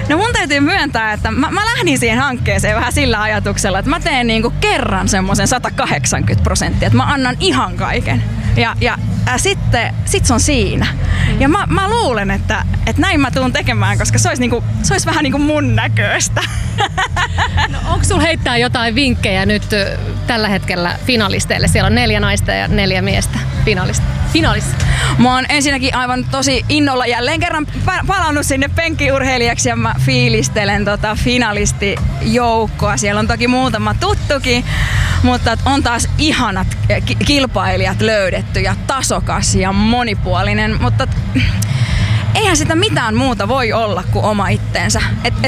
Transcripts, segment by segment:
No mun täytyy myöntää, että mä lähdin siihen hankkeeseen vähän sillä ajatuksella, että mä teen niinku kerran semmoisen 180%, että mä annan ihan kaiken. Ja sitten se on siinä. Ja mä luulen, että näin mä tuun tekemään, koska se olisi vähän niinku mun näköistä. No, onko sulla heittää jotain vinkkejä nyt tällä hetkellä finalisteille? Siellä on 4 naista ja 4 miestä finalissa. Mä oon ensinnäkin aivan tosi innolla jälleen kerran palannut sinne penkkiurheilijaksi ja mä fiilistelen finalistijoukkoa. Siellä on toki muutama tuttukin, mutta on taas ihanat kilpailijat löydetty ja tasokas ja monipuolinen, mutta eihän sitä mitään muuta voi olla kuin oma itteensä.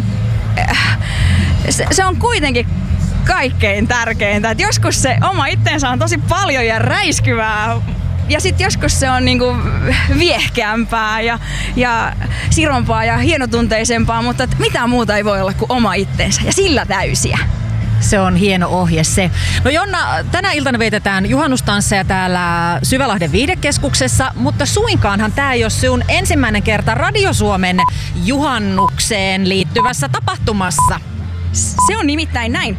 Se on kuitenkin kaikkein tärkeintä, että joskus se oma itteensä on tosi paljon ja räiskyvää. Ja sitten joskus se on niinku viehkeämpää ja sirompaa ja hienotunteisempaa, mutta mitään muuta ei voi olla kuin oma itsensä ja sillä täysiä. Se on hieno ohje se. No Jonna, tänä iltana vietetään juhannustansseja täällä Syvälahden viihdekeskuksessa, mutta suinkaanhan tämä ei ole sun ensimmäinen kerta Radio Suomen juhannukseen liittyvässä tapahtumassa. Se on nimittäin näin.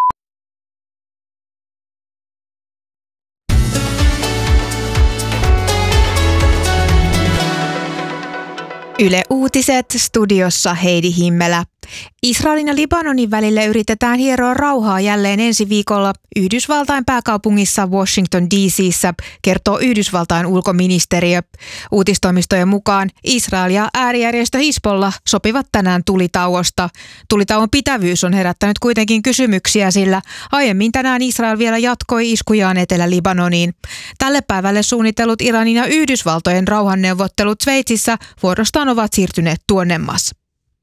Yle Uutiset, studiossa Heidi Himmelä. Israelin ja Libanonin välille yritetään hieroa rauhaa jälleen ensi viikolla Yhdysvaltain pääkaupungissa Washington DC:ssä, kertoo Yhdysvaltain ulkoministeriö. Uutistoimistojen mukaan Israel ja äärijärjestö Hizbollah sopivat tänään tulitauosta. Tulitauon pitävyys on herättänyt kuitenkin kysymyksiä, sillä aiemmin tänään Israel vielä jatkoi iskujaan Etelä-Libanoniin. Tälle päivälle suunnitellut Iranin ja Yhdysvaltojen rauhanneuvottelut Sveitsissä vuorostaan ovat siirtyneet tuonnemmas.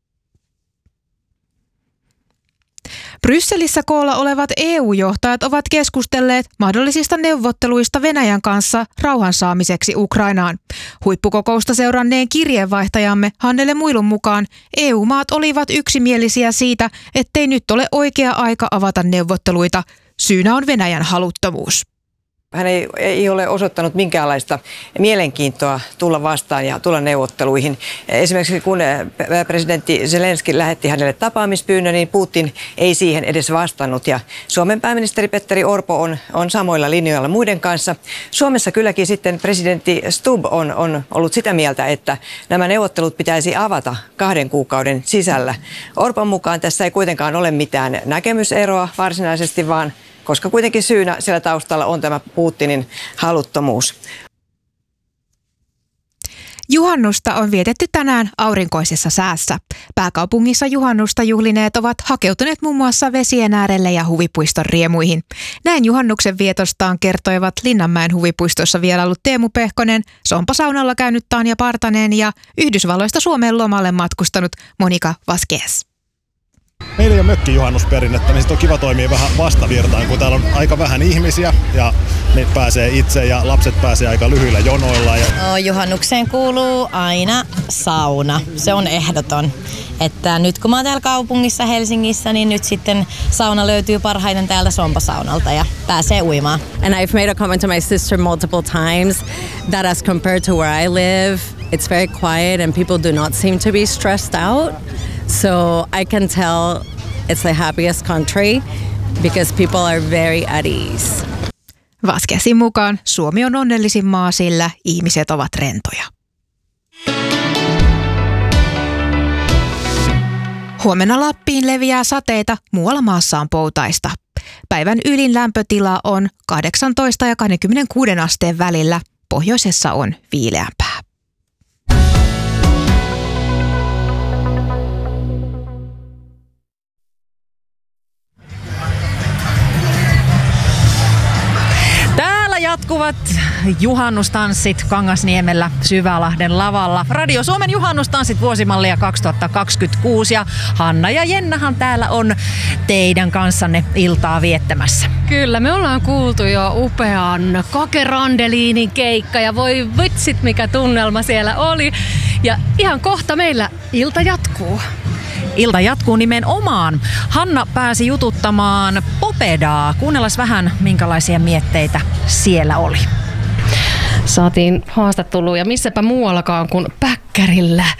Brysselissä koolla olevat EU-johtajat ovat keskustelleet mahdollisista neuvotteluista Venäjän kanssa rauhan saamiseksi Ukrainaan. Huippukokousta seuranneen kirjeenvaihtajamme Hannele Muilun mukaan EU-maat olivat yksimielisiä siitä, ettei nyt ole oikea aika avata neuvotteluita. Syynä on Venäjän haluttomuus. Hän ei ole osoittanut minkäänlaista mielenkiintoa tulla vastaan ja tulla neuvotteluihin. Esimerkiksi kun presidentti Zelenski lähetti hänelle tapaamispyynnön, niin Putin ei siihen edes vastannut. Ja Suomen pääministeri Petteri Orpo on samoilla linjoilla muiden kanssa. Suomessa kylläkin sitten presidentti Stubb on ollut sitä mieltä, että nämä neuvottelut pitäisi avata 2 kuukauden sisällä. Orpon mukaan tässä ei kuitenkaan ole mitään näkemyseroa varsinaisesti, vaan koska kuitenkin syynä siellä taustalla on tämä Putinin haluttomuus. Juhannusta on vietetty tänään aurinkoisessa säässä. Pääkaupungissa juhannusta juhlineet ovat hakeutuneet muun muassa vesien äärelle ja huvipuiston riemuihin. Näin juhannuksen vietostaan kertoivat Linnanmäen huvipuistossa vierailut Teemu Pehkonen, Sompasaunalla käynyt Tanja Partanen ja Yhdysvalloista Suomeen lomalle matkustanut Monika Vasquez. Meillä ei ole mökkijuhannusperinnettä, niin sitten on kiva toimia vähän vastavirtaan, kun täällä on aika vähän ihmisiä ja ne pääsee itse ja lapset pääsee aika lyhyillä jonoilla. Juhannukseen kuuluu aina sauna. Se on ehdoton. Että nyt kun mä oon täällä kaupungissa Helsingissä, niin nyt sitten sauna löytyy parhaiten täältä Sompasaunalta ja pääsee uimaan. And I've made a comment to my sister multiple times that as compared to where I live, it's very quiet and people do not seem to be stressed out. So I can tell it's the happiest country because people are very at ease. Vasquezin mukaan Suomi on onnellisin maa, sillä ihmiset ovat rentoja. Huomenna Lappiin leviää sateita, muualla maassa on poutaista. Päivän ylin lämpötila on 18 ja 26 asteen välillä, pohjoisessa on viileämpää. Jatkuvat juhannustanssit Kangasniemellä Syvälahden lavalla. Radio Suomen juhannustanssit vuosimallia 2026 ja Hanna ja Jennahan täällä on teidän kanssanne iltaa viettämässä. Kyllä, me ollaan kuultu jo upean Kake Randeliinin keikka ja voi vitsit mikä tunnelma siellä oli. Ja ihan kohta meillä ilta jatkuu. Ilta jatkuu nimenomaan. Hanna pääsi jututtamaan Popedaa. Kuunnellaan vähän, minkälaisia mietteitä siellä oli. Saatiin haastattelua ja missäpä muuallakaan kuin Päkkärillä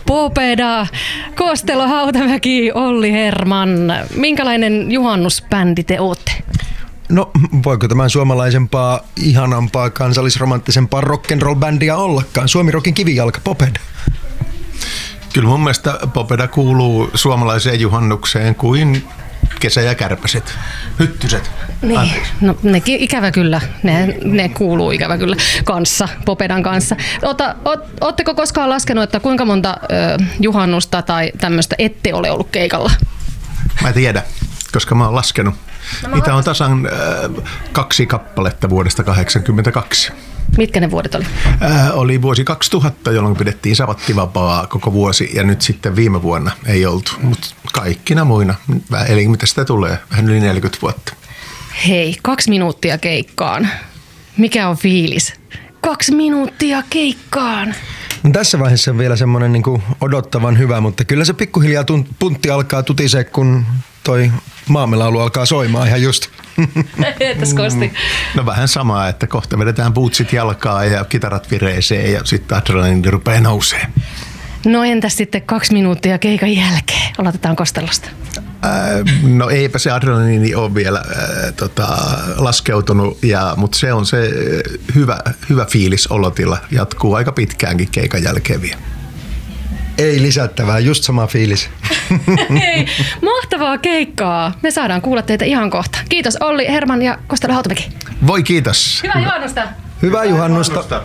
Popeda, Kostelo, Hautamäki, Olli Herman. Minkälainen juhannusbändi te ootte? No, voiko tämän suomalaisempaa, ihanampaa, kansallisromanttisempaa rock'n'roll-bändiä ollakaan? Suomi-rockin kivijalka, Popeda. Kyllä mun mielestä Popeda kuuluu suomalaiseen juhannukseen kuin Kesä ja Kärpäset, Hyttyset. Niin, no nekin ikävä kyllä, ne kuuluu ikävä kyllä kanssa, Popedan kanssa. Ootteko koskaan laskenut, että kuinka monta juhannusta tai tämmöistä ette ole ollut keikalla? Mä tiedän, koska mä oon laskenut. Niitä on tasan 2 kappaletta vuodesta 1982. Mitkä ne vuodet oli? Oli vuosi 2000, jolloin pidettiin sabattivapaa koko vuosi, ja nyt sitten viime vuonna ei oltu. Mutta kaikkina muina, eli mitä sitä tulee, vähän yli 40 vuotta. Hei, 2 minuuttia keikkaan. Mikä on fiilis? 2 minuuttia keikkaan. No, tässä vaiheessa on vielä semmoinen niin kuin odottavan hyvä, mutta kyllä se pikkuhiljaa puntti alkaa tutisee, kun toi maamelaulu alkaa soimaan ihan just. Entäs Kosti? No vähän samaa, että kohta vedetään bootsit jalkaan ja kitarat vireeseen ja sitten adrenaliini rupeaa nousee. No entäs sitten 2 minuuttia keikan jälkeen? Aloitetaan Kostelosta. No eipä se adrenaliini ole vielä laskeutunut, mutta se on se hyvä fiilis olotila. Jatkuu aika pitkäänkin keikan jälkeen vielä. Ei lisättävää, just sama fiilis. Hei, mahtavaa keikkaa. Me saadaan kuulla teitä ihan kohta. Kiitos Olli, Herman ja Kostelo, Hautamäki. Voi kiitos. Hyvää juhannusta. Hyvää juhannusta.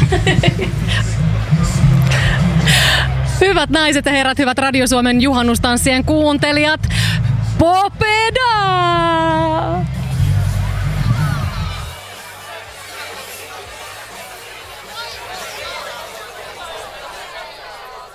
Hyvät naiset ja herrat, hyvät Radio Suomen juhannustanssien kuuntelijat. Popeda!